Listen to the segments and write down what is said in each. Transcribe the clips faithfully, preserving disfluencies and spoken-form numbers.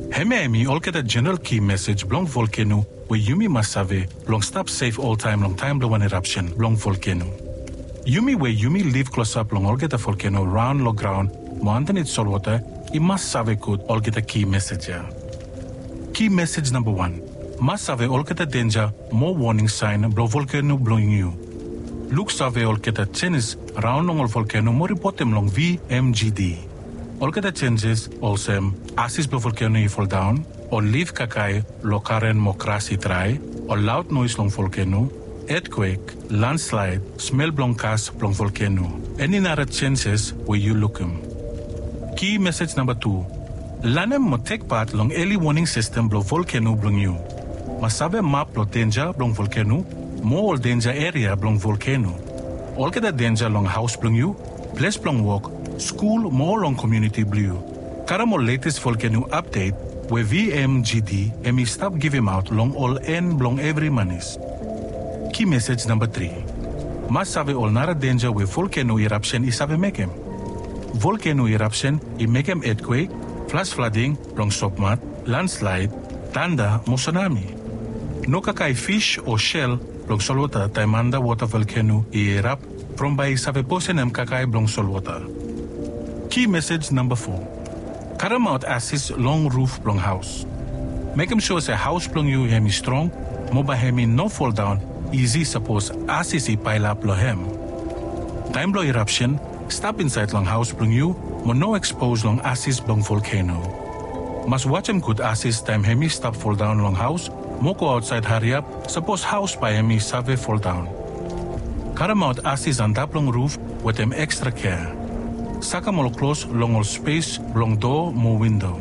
Heme emi all get a general key message blong volcano where Yumi Masave long stop safe all time long time blow an eruption blong volcano. Yumi where Yumi live close up long all get a volcano round low ground mo underneath saltwater I Masave could all get a key message ya. Key message number one. Masave all get a danger more warning sign blow volcano blowing you. Look save all get a changes around long all volcano more report them long V M G D. All get the changes also assist blow volcano fall down or leave kakai lokaren mokrasi try or loud noise long volcano, earthquake, landslide, smell blong cast blong volcano. Any other changes where you look them. Key message number two. Lanem mo take part long early warning system blow volcano blong you. Masabe map blow danger blong volcano, more danger area blong volcano. All get the danger long house blong you, place blong walk, school more long community blue. Karamo latest volcano update where V M G D and me stop give him out long all end blong every manis. Key message number three. Mas save all nara danger with volcano eruption is save make him. Volcano eruption I make him earthquake, flash flooding, long submat, landslide, thunder, mo tsunami. No kakai fish or shell long saltwater taimanda water volcano I erupt from by save posenem kakai blong saltwater. Key message number four. Karam out assist long roof blong house. Make him sure say house blong you hemi strong, moba hemi no fall down, easy suppose assist I pile up lo hem. Time blow eruption, stop inside long house blong you, mo no expose long assist blong volcano. Must watch him good assist time hemi stop fall down long house, mo go outside hurry up, suppose house by hemi save fall down. Karam out assist on top long roof with them extra care. Saka mo close long all space, long door, more window.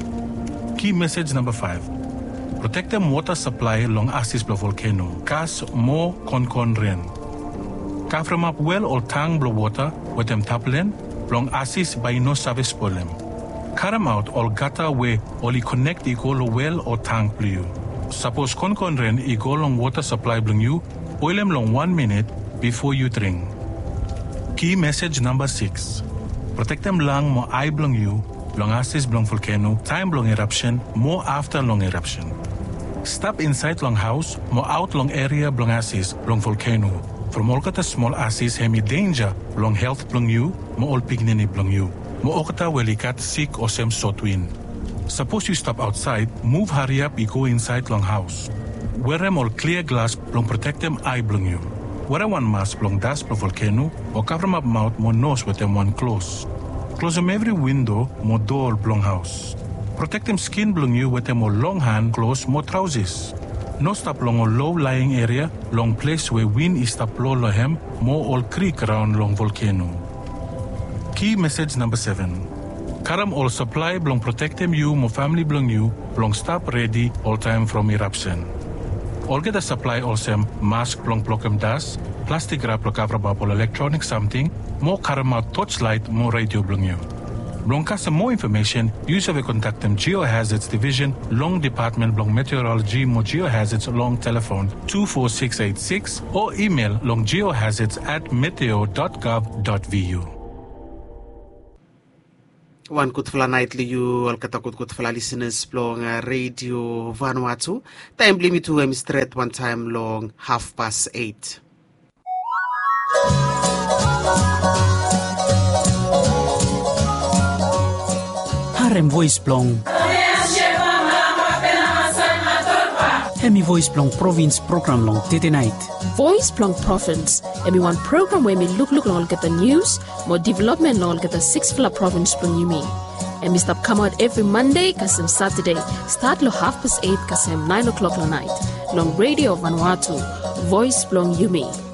Key message number five. Protect them water supply long assist blow volcano. Kas more con con rain. Kafram up well or tang blow water with them taplen, long assist by no service problem. Karam out all gata way only connect equal well or tank blue. Suppose con con rain equal long water supply blong you, oil them long one minute before you drink. Key message number six. Protect them lang mo eye blong you, long assist blong volcano, time blong eruption, more after long eruption. Stop inside long house, mo out long area blong assist blong volcano. From all kata small assist hemi danger blong health blong you, mo all pignini blong you. Mo okata welikat sick or sem sotwin. Suppose you stop outside, move hurry up you go inside long house. Wear them all clear glass blong protect them eye blong you. Wear one mask blong dust blong volcano or cover up mouth mo nose with them one close. Close them every window mo door blong house. Protect them skin blong you with them mo long hand close mo trousers. No stop long a low lying area, long place where wind is stop low lohem, mo all creek around long volcano. Key message number seven. Karam all supply blong protect them you mo family blong you, blong stop ready all time from eruption. All get a supply also mask blong block dust, plastic wrap block cover up all electronic something, more karama torchlight, more radio blong you. Blong cast more information, use of a contact them Geohazards Division, Long Department Blong Meteorology, mo Geohazards long telephone two four six eight six or email long geohazards at meteo dot gov dot v u. One good fla nightly you all kata good good fla listeners blong uh, radio Vanuatu. Time limit to um, straight one time long half past eight. Harem voice blong. Hemi voice blong province program long tete night. Voice blong province. Hemi one program where me look look long get the news, more development long get the six fla province blong you mean. And me stop come out every Monday, kasem Saturday. Start lo half past eight, kasem nine o'clock la night. Long radio Vanuatu. Voice blong you mean.